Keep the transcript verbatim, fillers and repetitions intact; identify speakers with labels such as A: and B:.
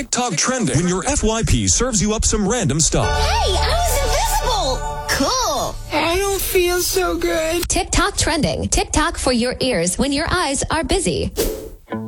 A: TikTok trending when your F Y P serves you up some random stuff.
B: Hey, I was invisible! Cool!
C: I don't feel so good.
D: TikTok trending. TikTok for your ears when your eyes are busy.